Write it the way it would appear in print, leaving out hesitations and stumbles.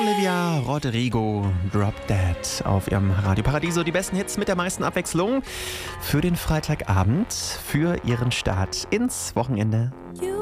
Olivia Rodrigo, Drop Dead auf ihrem Radio Paradiso. Die besten Hits mit der meisten Abwechslung für den Freitagabend, für ihren Start ins Wochenende.